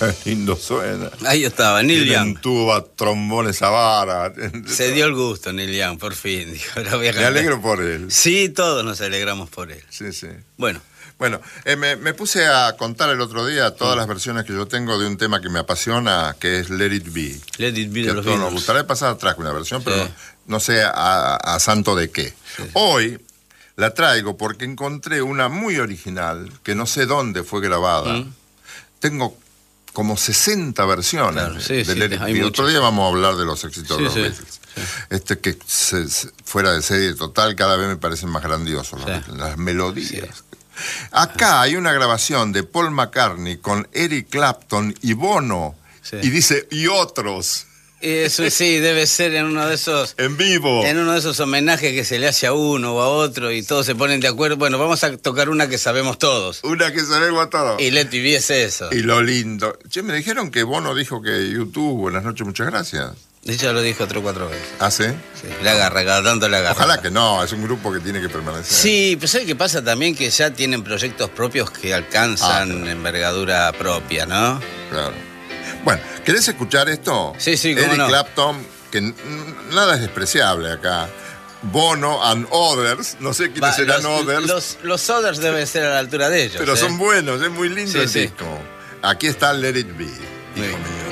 Lindo suena. Ahí estaba, Neil Young. Tuba, trombones a vara. Se dio el gusto, Neil Young, por fin. Dijo, ahora voy a Me cantar. alegro por él. Sí, todos nos alegramos por él. Sí, sí. Bueno. Bueno, me puse a contar el otro día todas las versiones que yo tengo de un tema que me apasiona, que es Let It Be. Let It Be Que de a los todos nos Beatles. gustaría pasar atrás con una versión, Sí. pero no sé a santo de qué. Sí. Hoy la traigo porque encontré una muy original, que no sé dónde fue grabada. Tengo como 60 versiones Claro, sí, de sí, Let It hay Be. muchas. Otro día vamos a hablar de los éxitos Sí, de los sí, Beatles. sí. Que fuera de serie total, cada vez me parecen más grandiosos los Sí. Beatles, las melodías. Sí. Acá hay una grabación de Paul McCartney con Eric Clapton y Bono, Sí. y dice, y otros, Eso sí, debe ser en uno de esos... en vivo. En uno de esos homenajes que se le hace a uno o a otro y todos se ponen de acuerdo. Bueno, vamos a tocar una que sabemos todos. Una que se ve a todo. Y Let It Be es eso. Y lo lindo. Che, me dijeron que Bono dijo que YouTube, buenas noches, muchas gracias. Ella lo dijo 3 o 4 veces. ¿Ah, sí? Sí, la agarra, cada tanto la agarra. Ojalá que no, es un grupo que tiene que permanecer. Sí, pues ¿sabes qué pasa también? Que ya tienen proyectos propios que alcanzan claro. envergadura propia, ¿no? Claro. Bueno, ¿querés escuchar esto? Sí, sí, cómo Eric no. Clapton, que nada es despreciable acá. Bono and Others, no sé quiénes serán Others, los Others deben ser a la altura de ellos. pero son buenos, es muy lindo Sí, el sí. disco. Aquí está Let It Be. Muy bien.